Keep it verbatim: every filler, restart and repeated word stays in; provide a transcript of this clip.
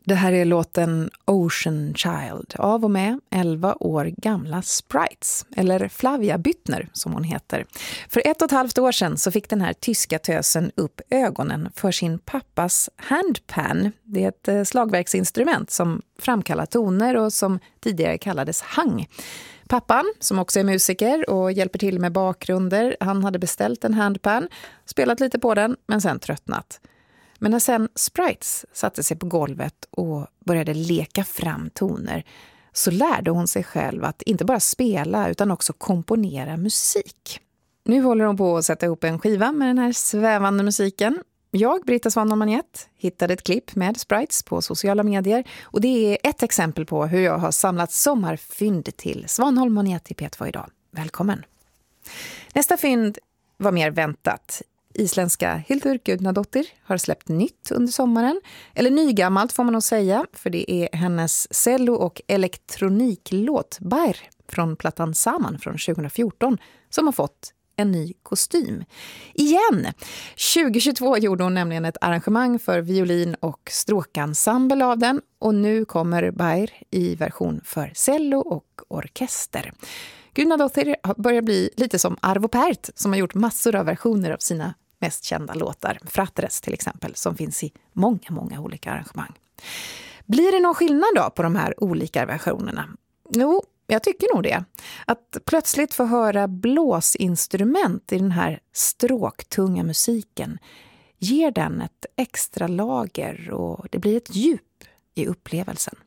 Det här är låten Ocean Child av och med elva år gamla Sprites, eller Flavia Büttner som hon heter. För ett och ett halvt år sedan så fick den här tyska tösen upp ögonen för sin pappas handpan. Det är ett slagverksinstrument som framkallar toner och som tidigare kallades hang. Pappan, som också är musiker och hjälper till med bakgrunder, han hade beställt en handpan, spelat lite på den men sen tröttnat. Men när sen Sprites satte sig på golvet och började leka fram toner så lärde hon sig själv att inte bara spela utan också komponera musik. Nu håller hon på att sätta ihop en skiva med den här svävande musiken. Jag, Britta Svanholm-Magnett, hittade ett klipp med Sprites på sociala medier och det är ett exempel på hur jag har samlat sommarfynd till Svanholm-Magnett i P två idag. Välkommen! Nästa fynd var mer väntat. Isländska Hildur Gudnadottir har släppt nytt under sommaren. Eller nygammalt får man nog säga, för det är hennes cello- och elektroniklåt Bær från plattan Saman från tjugo fjorton som har fått en ny kostym. Igen! tjugo tjugotvå gjorde hon nämligen ett arrangemang för violin- och stråkensemble av den och nu kommer Bær i version för cello och orkester. Gudnadottir börjar bli lite som Arvo Pärt som har gjort massor av versioner av sina mest kända låtar, Fratres till exempel, som finns i många, många olika arrangemang. Blir det någon skillnad då på de här olika versionerna? Jo, jag tycker nog det. Att plötsligt få höra blåsinstrument i den här stråktunga musiken ger den ett extra lager och det blir ett djup i upplevelsen.